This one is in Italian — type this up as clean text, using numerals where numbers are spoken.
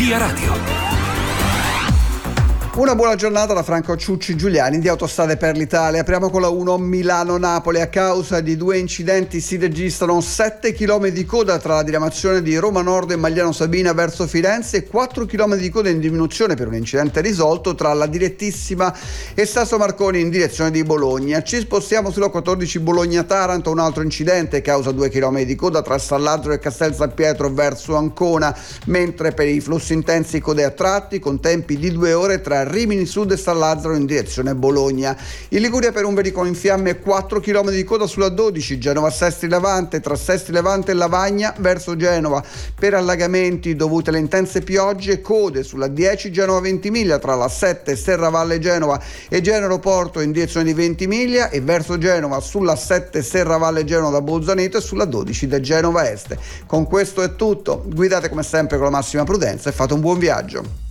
Via Radio. Una buona giornata da Franco Ciucci Giuliani di Autostrade per l'Italia. Apriamo con la 1 Milano-Napoli. A causa di 2 incidenti si registrano 7 km di coda tra la diramazione di Roma Nord e Magliano Sabina verso Firenze e 4 km di coda in diminuzione per un incidente risolto tra la direttissima e Sasso Marconi in direzione di Bologna. Ci spostiamo sulla 14 Bologna-Taranto, un altro incidente causa 2 km di coda tra San Lazzaro e Castel San Pietro verso Ancona, mentre per i flussi intensi code a tratti con tempi di 2 ore tra Rimini Sud e San Lazzaro in direzione Bologna. In Liguria per un veicolo in fiamme 4 km di coda sulla 12 Genova-Sestri Levante tra Sestri Levante e Lavagna verso Genova. Per allagamenti dovuti alle intense piogge, code sulla 10 Genova Ventimiglia tra la 7 Serravalle Genova e Genero Porto in direzione di Ventimiglia e verso Genova sulla 7 Serravalle Genova da Bolzaneto e sulla 12 da Genova Est. Con questo è tutto, guidate come sempre con la massima prudenza e fate un buon viaggio.